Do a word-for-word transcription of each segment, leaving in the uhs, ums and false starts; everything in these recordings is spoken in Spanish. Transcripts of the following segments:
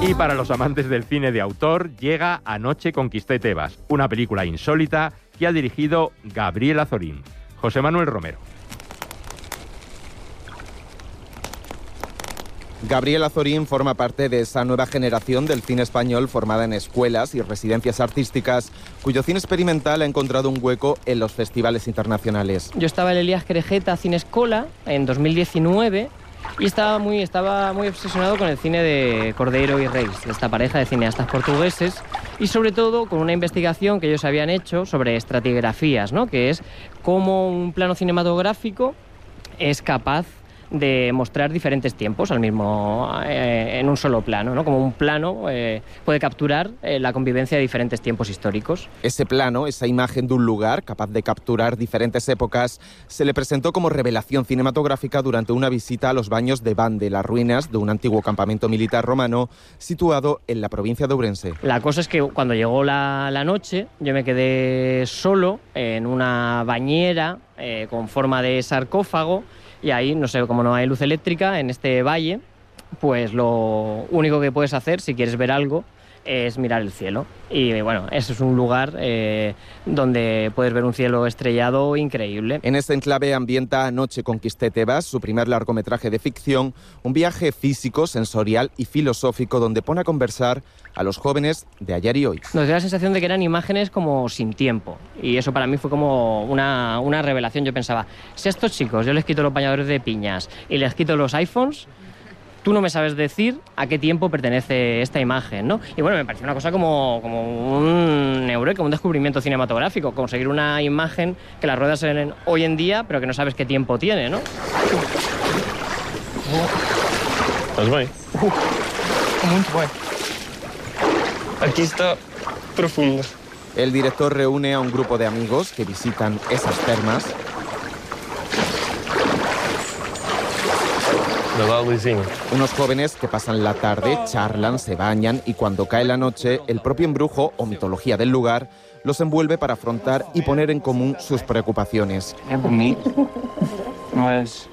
Y para los amantes del cine de autor, llega Anoche conquisté Tebas, una película insólita que ha dirigido Gabriel Azorín. José Manuel Romero. Gabriel Azorín forma parte de esa nueva generación del cine español formada en escuelas y residencias artísticas, cuyo cine experimental ha encontrado un hueco en los festivales internacionales. Yo estaba en el Elías Querejeta Cinescola en dos mil diecinueve y estaba muy, estaba muy obsesionado con el cine de Cordeiro y Reis, de esta pareja de cineastas portugueses, y sobre todo con una investigación que ellos habían hecho sobre estratigrafías, ¿no? Que es cómo un plano cinematográfico es capaz de mostrar diferentes tiempos al mismo eh, en un solo plano, ¿no? Como un plano eh, puede capturar eh, la convivencia de diferentes tiempos históricos. Ese plano, esa imagen de un lugar capaz de capturar diferentes épocas, se le presentó como revelación cinematográfica durante una visita a los baños de Bande, las ruinas de un antiguo campamento militar romano situado en la provincia de Ourense. La cosa es que cuando llegó la, la noche, yo me quedé solo en una bañera eh, con forma de sarcófago. Y ahí, no sé, como no hay luz eléctrica en este valle, pues lo único que puedes hacer si quieres ver algo es mirar el cielo. Y bueno, ese es un lugar eh, donde puedes ver un cielo estrellado increíble. En ese enclave ambienta Anoche conquisté Tebas, su primer largometraje de ficción, un viaje físico, sensorial y filosófico donde pone a conversar a los jóvenes de ayer y hoy. Nos dio la sensación de que eran imágenes como sin tiempo, y eso para mí fue como una, una revelación. Yo pensaba, si a estos chicos yo les quito los bañadores de piñas y les quito los iPhones, tú no me sabes decir a qué tiempo pertenece esta imagen, ¿no? Y bueno, me pareció una cosa como, como un eureka, un descubrimiento cinematográfico, conseguir una imagen que las ruedas se ven hoy en día, pero que no sabes qué tiempo tiene, ¿no? Estás bem? Uh, muito bem. Aquí está profundo. El director reúne a un grupo de amigos que visitan esas termas. Unos jóvenes que pasan la tarde, charlan, se bañan y cuando cae la noche, el propio embrujo o mitología del lugar los envuelve para afrontar y poner en común sus preocupaciones. É bonito, mas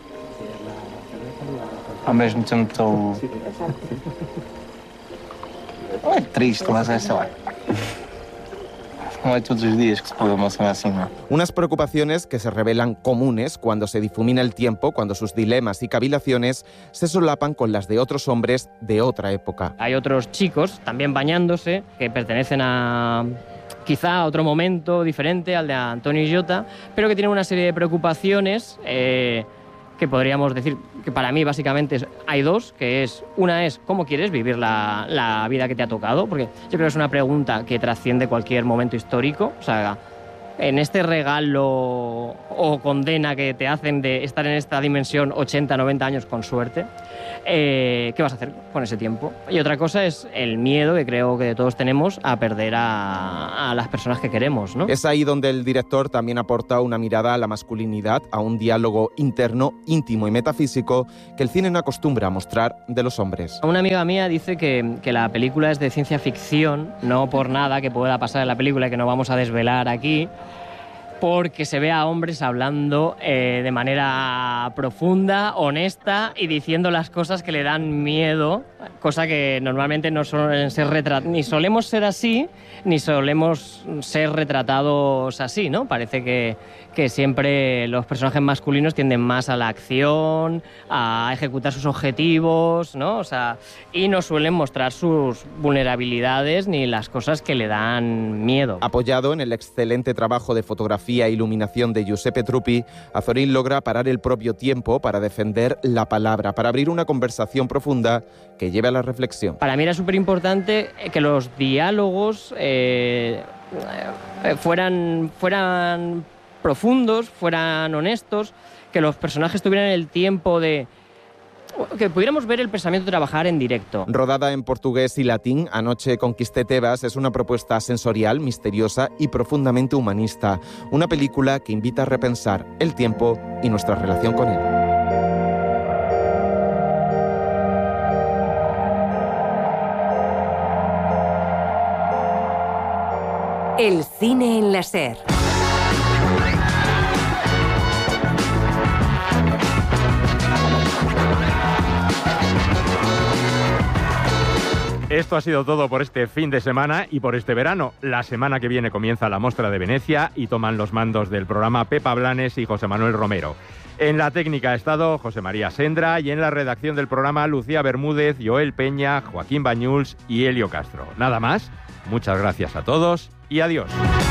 ao mesmo tempo estou... Não é triste, mas é, sei lá. No hay todos los días que se puede emocionar así, ¿no? Unas preocupaciones que se revelan comunes cuando se difumina el tiempo, cuando sus dilemas y cavilaciones se solapan con las de otros hombres de otra época. Hay otros chicos también bañándose que pertenecen a quizá a otro momento diferente al de Antonio Illota, pero que tienen una serie de preocupaciones eh, que podríamos decir que para mí básicamente hay dos, que es, una es cómo quieres vivir la, la vida que te ha tocado, porque yo creo que es una pregunta que trasciende cualquier momento histórico. O sea, en este regalo o condena que te hacen de estar en esta dimensión ochenta, noventa años con suerte, eh, ¿qué vas a hacer con ese tiempo? Y otra cosa es el miedo que creo que todos tenemos a perder a, a las personas que queremos, ¿no? Es ahí donde el director también aporta una mirada a la masculinidad, a un diálogo interno, íntimo y metafísico que el cine no acostumbra a mostrar de los hombres. Una amiga mía dice que, que la película es de ciencia ficción, no por nada que pueda pasar en la película y que no vamos a desvelar aquí, porque se ve a hombres hablando eh, de manera profunda, honesta y diciendo las cosas que le dan miedo, cosa que normalmente no suelen ser retrat- ni solemos ser así, ni solemos ser retratados así, ¿no? Parece que, que siempre los personajes masculinos tienden más a la acción, a ejecutar sus objetivos, ¿no? O sea, y no suelen mostrar sus vulnerabilidades ni las cosas que le dan miedo. Apoyado en el excelente trabajo de fotografía e iluminación de Giuseppe Truppi, Azorín logra parar el propio tiempo para defender la palabra, para abrir una conversación profunda que lleve a la reflexión. Para mí era súper importante que los diálogos eh, fueran, fueran profundos, fueran honestos, que los personajes tuvieran el tiempo de... que pudiéramos ver el pensamiento trabajar en directo. Rodada en portugués y latín, Anoche conquisté Tebas es una propuesta sensorial, misteriosa y profundamente humanista. Una película que invita a repensar el tiempo y nuestra relación con él. El cine en la SER. Esto ha sido todo por este fin de semana y por este verano. La semana que viene comienza la Mostra de Venecia y toman los mandos del programa Pepa Blanes y José Manuel Romero. En la técnica ha estado José María Sendra y en la redacción del programa Lucía Bermúdez, Joel Peña, Joaquín Bañuls y Helio Castro. Nada más, muchas gracias a todos y adiós.